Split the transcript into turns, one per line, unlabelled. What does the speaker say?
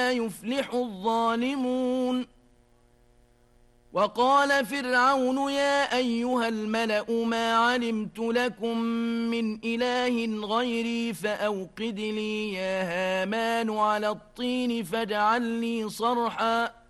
يفلح الظالمون. وقال فرعون يا أيها الملأ ما علمت لكم من إله غيري فأوقد لي يا هامان على الطين فاجعل لي صرحا